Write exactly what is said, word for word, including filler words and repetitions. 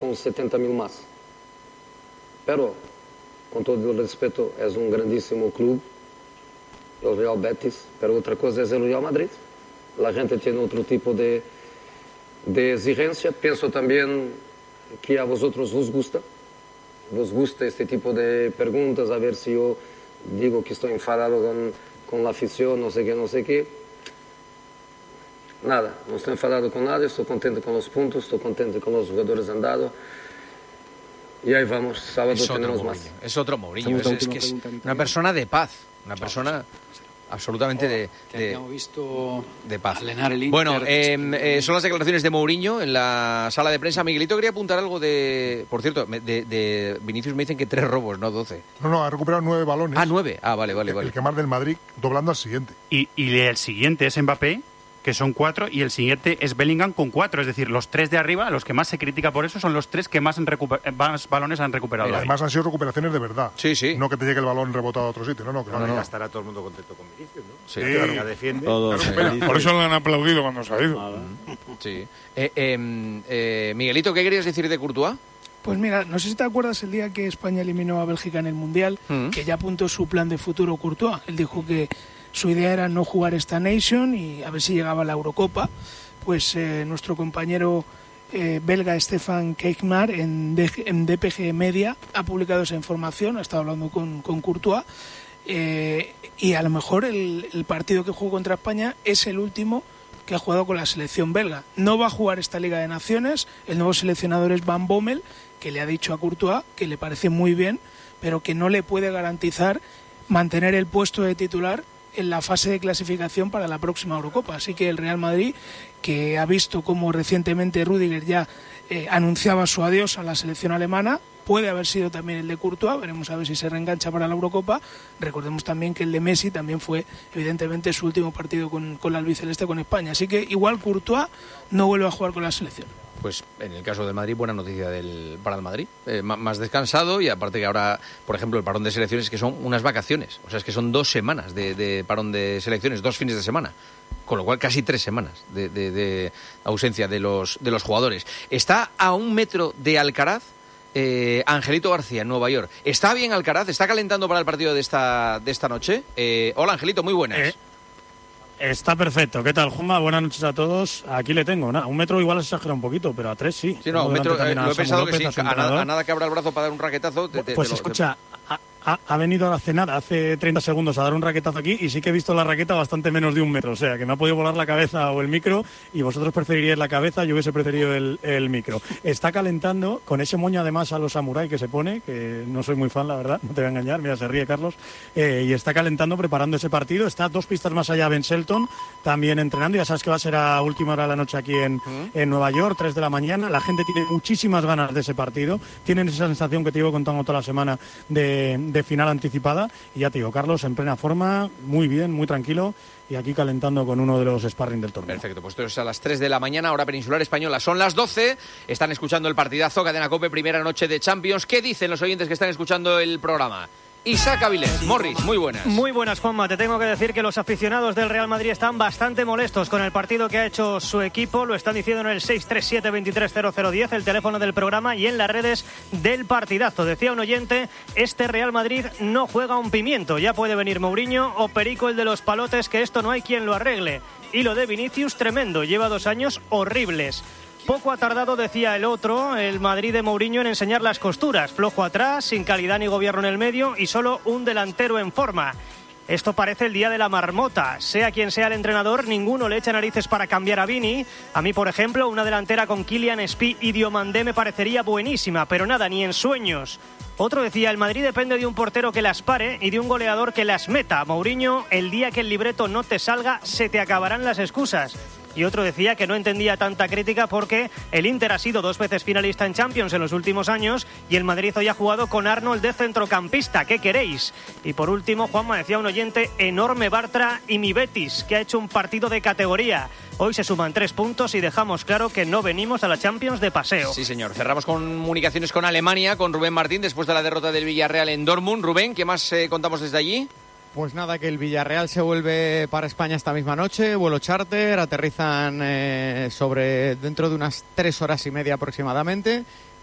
con setenta mil más. Pero, con todo el respeto, es un grandísimo club, el Real Betis, pero otra cosa es el Real Madrid. La gente tiene otro tipo de, de exigencia. Pienso también que a vosotros os gusta, vos gusta este tipo de preguntas, a ver si yo digo que estoy enfadado con, con la afición, no sé qué, no sé qué. Nada, no estoy enfadado con nada, estoy contento con los puntos, estoy contento con los jugadores andado. Y ahí vamos, sábado es tenemos otro más. Mourinho, es otro Mourinho, es, es que es una persona de paz, una persona absolutamente de, de, visto de paz. el Bueno, eh, eh, son las declaraciones de Mourinho en la sala de prensa. Miguelito quería apuntar algo de, por cierto, de, de Vinicius me dicen que tres robos, no doce. No, no, ha recuperado nueve balones. Ah, nueve, ah, vale, vale, vale. El que más del Madrid, doblando al siguiente. Y, y el siguiente es Mbappé, que son cuatro, y el siguiente es Bellingham con cuatro. Es decir, los tres de arriba, los que más se critica por eso, son los tres que más, han recuper- más balones han recuperado. Mira, además han sido recuperaciones de verdad. Sí, sí. No que te llegue el balón rebotado a otro sitio, no, no. Que No, no, no, no. estará todo el mundo contento con Vinicius, ¿no? Sí, Sí, claro. La defiende. Todos Claro, felices. Por eso le han aplaudido cuando se ha ido. Sí. Eh, eh, eh, Miguelito, ¿qué querías decir de Courtois? Pues mira, no sé si te acuerdas el día que España eliminó a Bélgica en el Mundial, Mm. que ya apuntó su plan de futuro Courtois. Él dijo que su idea era no jugar esta Nation y a ver si llegaba a la Eurocopa. Pues eh, nuestro compañero eh, belga Stefan Keikmar en, D- en D P G Media ha publicado esa información, ha estado hablando con, con Courtois, eh, y a lo mejor el, el partido que jugó contra España es el último que ha jugado con la selección belga. No va a jugar esta Liga de Naciones, el nuevo seleccionador es Van Bommel, que le ha dicho a Courtois que le parece muy bien, pero que no le puede garantizar mantener el puesto de titular en la fase de clasificación para la próxima Eurocopa. Así que el Real Madrid, que ha visto cómo recientemente Rüdiger ya eh, anunciaba su adiós a la selección alemana, puede haber sido también el de Courtois, veremos a ver si se reengancha para la Eurocopa. Recordemos también que el de Messi también fue evidentemente su último partido con, con la albiceleste con España, así que igual Courtois no vuelve a jugar con la selección. Pues en el caso del Madrid, buena noticia del, para el Madrid. Eh, m- más descansado y aparte que ahora, por ejemplo, el parón de selecciones, que son unas vacaciones. O sea, es que son dos semanas de, de parón de selecciones, dos fines de semana. Con lo cual, casi tres semanas de, de, de ausencia de los, de los jugadores. Está a un metro de Alcaraz eh, Angelito García, en Nueva York. ¿Está bien Alcaraz? ¿Está calentando para el partido de esta, de esta noche? Eh, hola, Angelito, muy buenas. Eh, Está perfecto. ¿Qué tal, Juanma? Buenas noches a todos. Aquí le tengo. Nah, un metro igual se exagera un poquito, pero a tres sí. Sí, no, Tengo un metro, delante eh, también a lo he Samu pensado López, que a sí. su A nada, entrenador. a nada que abra el brazo para dar un raquetazo. Te, te- Pues te lo- escucha, ha, ha- ha venido a cenar hace treinta segundos a dar un raquetazo aquí y sí que he visto la raqueta bastante menos de un metro. O sea, que me ha podido volar la cabeza o el micro y vosotros preferiríais la cabeza, yo hubiese preferido el, el micro. Está calentando con ese moño además a los samuráis que se pone, que no soy muy fan, la verdad, no te voy a engañar, mira, se ríe Carlos, eh, y está calentando, preparando ese partido. Está dos pistas más allá Ben Shelton, también entrenando. Ya sabes que va a ser a última hora de la noche aquí en, en Nueva York, tres de la mañana. La gente tiene muchísimas ganas de ese partido. Tienen esa sensación que te llevo contando toda la semana de, de final anticipada. Y ya te digo, Carlos, en plena forma, muy bien, muy tranquilo. Y aquí calentando con uno de los sparring del torneo. Perfecto, pues esto es a las tres de la mañana, hora peninsular española. Son las doce, están escuchando el partidazo, Cadena COPE, primera noche de Champions. ¿Qué dicen los oyentes que están escuchando el programa? Isaac Avilés, Morris, muy buenas. Muy buenas, Juanma. Te tengo que decir que los aficionados del Real Madrid están bastante molestos con el partido que ha hecho su equipo. Lo están diciendo en el seis tres siete, veintitrés cero cero diez, el teléfono del programa, y en las redes del partidazo. Decía un oyente, este Real Madrid no juega un pimiento. Ya puede venir Mourinho o Perico, el de los palotes, que esto no hay quien lo arregle. Y lo de Vinicius, tremendo. Lleva dos años horribles. Poco ha tardado, decía el otro, el Madrid de Mourinho en enseñar las costuras. Flojo atrás, sin calidad ni gobierno en el medio y solo un delantero en forma. Esto parece el día de la marmota. Sea quien sea el entrenador, ninguno le echa narices para cambiar a Vini. A mí, por ejemplo, una delantera con Kylian, Spi y Diomandé me parecería buenísima, pero nada, ni en sueños. Otro decía, el Madrid depende de un portero que las pare y de un goleador que las meta. Mourinho, el día que el libreto no te salga, se te acabarán las excusas. Y otro decía que no entendía tanta crítica porque el Inter ha sido dos veces finalista en Champions en los últimos años y el Madrid hoy ha jugado con Arnold de centrocampista. ¿Qué queréis? Y por último, Juanma, decía un oyente, enorme Bartra y mi Betis, que ha hecho un partido de categoría. Hoy se suman tres puntos y dejamos claro que no venimos a la Champions de paseo. Sí, señor. Cerramos comunicaciones con Alemania, con Rubén Martín, después de la derrota del Villarreal en Dortmund. Rubén, ¿qué más eh, contamos desde allí? Pues nada, que el Villarreal se vuelve para España esta misma noche, vuelo charter, aterrizan eh, sobre dentro de unas tres horas y media aproximadamente